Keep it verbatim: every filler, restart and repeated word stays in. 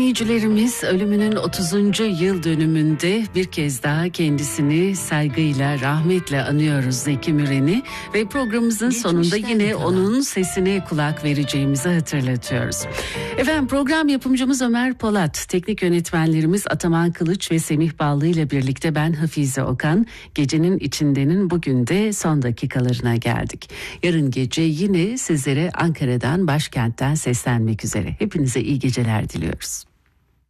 Dinleyicilerimiz ölümünün otuzuncu yıl dönümünde bir kez daha kendisini saygıyla, rahmetle anıyoruz Zeki Müren'i ve programımızın sonunda yine onun sesine kulak vereceğimizi hatırlatıyoruz. Efendim, program yapımcımız Ömer Polat, teknik yönetmenlerimiz Ataman Kılıç ve Semih Ballı ile birlikte ben Hafize Okan. Gecenin içindenin bugün de son dakikalarına geldik. Yarın gece yine sizlere Ankara'dan, başkentten seslenmek üzere. Hepinize iyi geceler diliyoruz.